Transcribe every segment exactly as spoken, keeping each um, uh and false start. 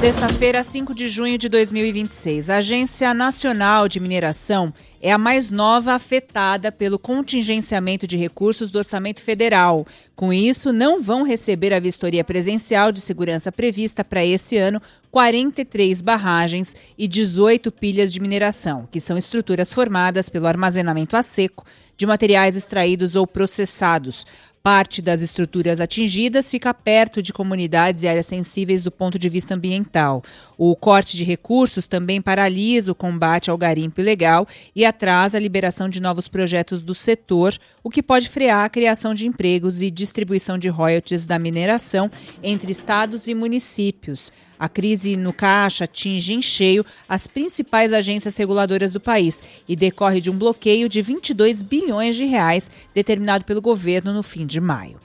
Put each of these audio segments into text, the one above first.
Sexta-feira, cinco de junho de dois mil e vinte e seis. A Agência Nacional de Mineração é a mais nova afetada pelo contingenciamento de recursos do Orçamento Federal. Com isso, não vão receber a vistoria presencial de segurança prevista para esse ano quarenta e três barragens e dezoito pilhas de mineração, que são estruturas formadas pelo armazenamento a seco de materiais extraídos ou processados. Parte das estruturas atingidas fica perto de comunidades e áreas sensíveis do ponto de vista ambiental. O corte de recursos também paralisa o combate ao garimpo ilegal e atrasa a liberação de novos projetos do setor, o que pode frear a criação de empregos e distribuição de royalties da mineração entre estados e municípios. A crise no caixa atinge em cheio as principais agências reguladoras do país e decorre de um bloqueio de vinte e dois bilhões de reais determinado pelo governo no fim de maio.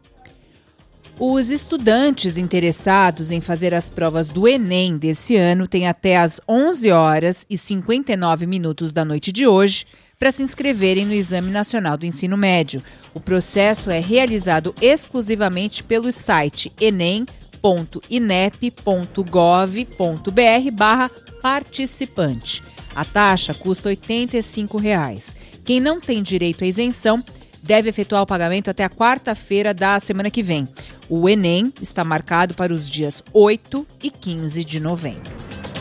Os estudantes interessados em fazer as provas do Enem desse ano têm até às onze horas e cinquenta e nove minutos da noite de hoje para se inscreverem no Exame Nacional do Ensino Médio. O processo é realizado exclusivamente pelo site enem ponto inep ponto gov ponto br barra participante. A taxa custa oitenta e cinco reais. Quem não tem direito à isenção deve efetuar o pagamento até a quarta-feira da semana que vem. O Enem está marcado para os dias oito e quinze de novembro.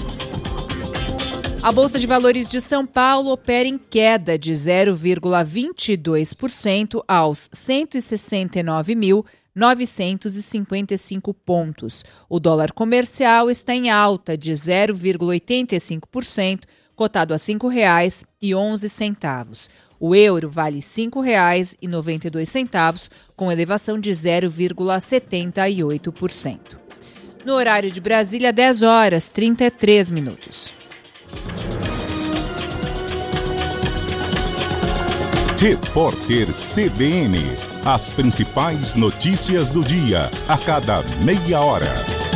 A Bolsa de Valores de São Paulo opera em queda de zero vírgula vinte e dois por cento aos cento e sessenta e nove mil novecentos e cinquenta e cinco pontos. O dólar comercial está em alta de zero vírgula oitenta e cinco por cento, cotado a cinco reais e onze centavos. O euro vale cinco reais e noventa e dois centavos, com elevação de zero vírgula setenta e oito por cento. No horário de Brasília, dez horas e trinta e três minutos. Repórter C B N. As principais notícias do dia, a cada meia hora.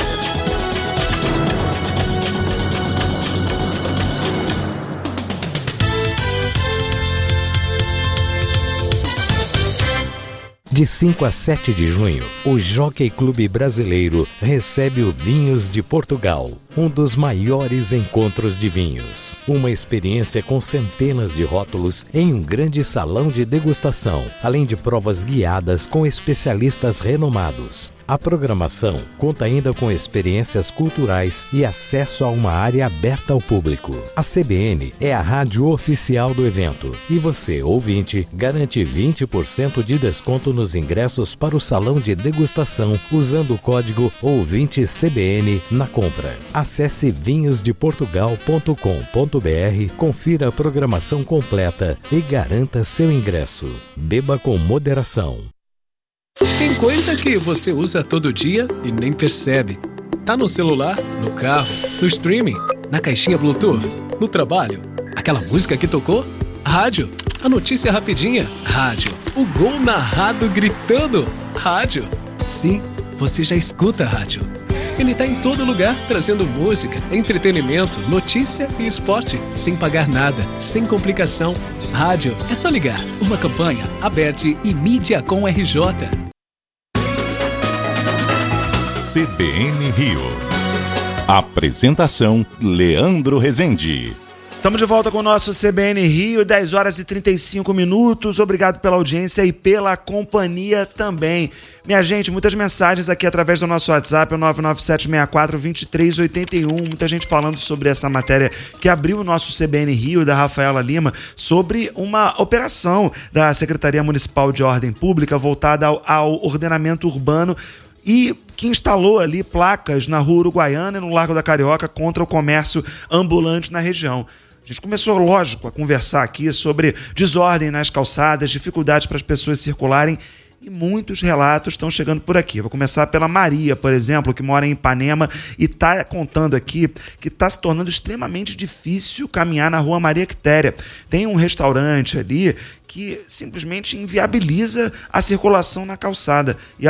De cinco a sete de junho, o Jockey Clube Brasileiro recebe o Vinhos de Portugal, um dos maiores encontros de vinhos. Uma experiência com centenas de rótulos em um grande salão de degustação, além de provas guiadas com especialistas renomados. A programação conta ainda com experiências culturais e acesso a uma área aberta ao público. A C B N é a rádio oficial do evento e você, ouvinte, garante vinte por cento de desconto nos ingressos para o salão de degustação usando o código ouvinte C B N na compra. Acesse vinhos de portugal ponto com ponto br, confira a programação completa e garanta seu ingresso. Beba com moderação. Tem coisa que você usa todo dia e nem percebe. Tá no celular, no carro, no streaming, na caixinha Bluetooth, no trabalho. Aquela música que tocou? Rádio. A notícia rapidinha? Rádio. O gol narrado gritando? Rádio. Sim, você já escuta rádio. Ele tá em todo lugar, trazendo música, entretenimento, notícia e esporte, sem pagar nada, sem complicação. Rádio, é só ligar. Uma campanha, Aberte e Mídia com R J. C B N Rio. Apresentação, Leandro Rezende. Estamos de volta com o nosso C B N Rio, dez horas e trinta e cinco minutos. Obrigado pela audiência e pela companhia também. Minha gente, muitas mensagens aqui através do nosso WhatsApp, o nove nove sete seis quatro dois três oito um. Muita gente falando sobre essa matéria que abriu o nosso C B N Rio, da Rafaela Lima, sobre uma operação da Secretaria Municipal de Ordem Pública voltada ao, ao ordenamento urbano e que instalou ali placas na Rua Uruguaiana e no Largo da Carioca contra o comércio ambulante na região. A gente começou, lógico, a conversar aqui sobre desordem nas calçadas, dificuldades para as pessoas circularem e muitos relatos estão chegando por aqui. Vou começar pela Maria, por exemplo, que mora em Ipanema e está contando aqui que está se tornando extremamente difícil caminhar na Rua Maria Quitéria. Tem um restaurante ali que simplesmente inviabiliza a circulação na calçada. E